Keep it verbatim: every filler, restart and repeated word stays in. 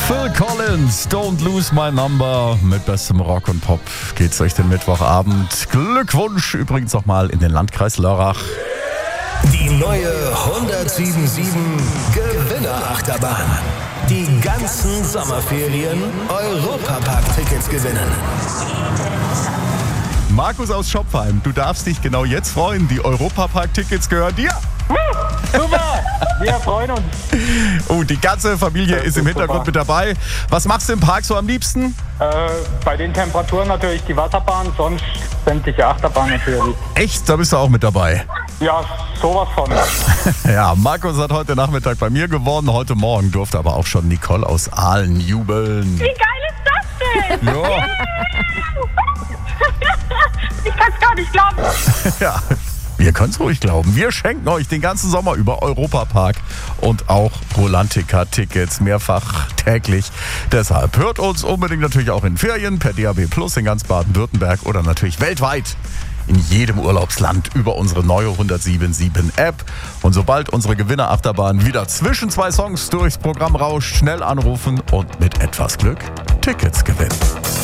Phil Collins, Don't Lose My Number. Mit bestem Rock und Pop geht's euch den Mittwochabend. Glückwunsch übrigens nochmal in den Landkreis Lörrach. Die neue hundertsieben Gewinnerachterbahn. Die ganzen Sommerferien Europapark-Tickets gewinnen. Markus aus Schopfheim, du darfst dich genau jetzt freuen. Die Europapark-Tickets gehören dir. Super, wir freuen uns. Oh, die ganze Familie ist im Hintergrund super. mit dabei. Was machst du im Park so am liebsten? Äh, bei den Temperaturen natürlich die Wasserbahn, sonst sämtliche Achterbahn natürlich. Echt? Da bist du auch mit dabei. Ja, sowas von. Ja, Markus hat heute Nachmittag bei mir gewonnen. Heute Morgen durfte aber auch schon Nicole aus Aalen jubeln. Wie geil ist das denn? Ja. Ich kann es gar nicht glauben. Ja, ihr könnt es ruhig glauben. Wir schenken euch den ganzen Sommer über Europapark und auch Rolantica-Tickets mehrfach täglich. Deshalb hört uns unbedingt natürlich auch in Ferien per D A B Plus in ganz Baden-Württemberg oder natürlich weltweit in jedem Urlaubsland über unsere neue hundertsiebenundsiebzig App. Und sobald unsere Gewinnerachterbahn wieder zwischen zwei Songs durchs Programm rauscht, schnell anrufen und mit etwas Glück Tickets gewinnen.